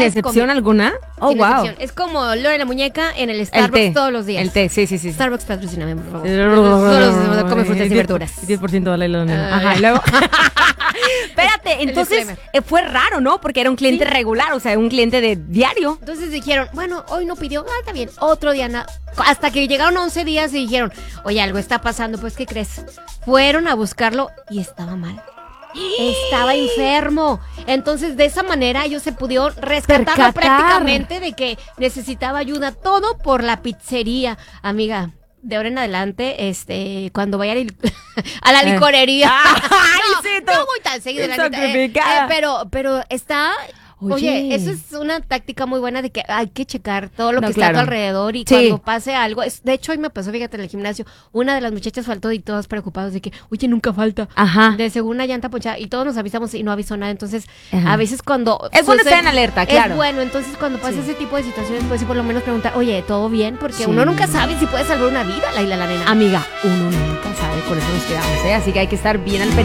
¿Sin excepción alguna? Oh, Sin wow. excepción. Es como lo de la muñeca en el Starbucks todos los días. El té, sí. Starbucks patrocíname, por favor. Solo come frutas y verduras. 10% de la Ajá, y luego... Espérate, entonces fue raro, ¿no? Porque era un cliente regular, o sea, un cliente de diario. Entonces dijeron, bueno, hoy no pidió, está bien, otro día hasta que llegaron 11 días y dijeron, oye, algo está pasando, pues, ¿qué crees? Fueron a buscarlo y estaba mal. Estaba enfermo. Entonces, de esa manera ellos se pudieron rescatar prácticamente de que necesitaba ayuda. Todo por la pizzería, amiga. De ahora en adelante, cuando vayan a la licorería. No voy tan seguido, la neta. Pero está... Oye, eso es una táctica muy buena de que hay que checar todo lo que está a tu alrededor y cuando pase algo. De hecho, hoy me pasó, fíjate, en el gimnasio, una de las muchachas faltó y todos preocupados de que, oye, nunca falta. Ajá. De según una llanta ponchada y todos nos avisamos y no avisó nada. Entonces, a veces cuando... Es bueno estar en alerta, claro. Es bueno, entonces cuando pasa ese tipo de situaciones, pues sí, por lo menos preguntar, oye, ¿todo bien? Porque uno nunca sabe si puede salvar una vida, la nena. Amiga, uno nunca sabe, por eso nos quedamos, ¿eh? Así que hay que estar bien al pendiente.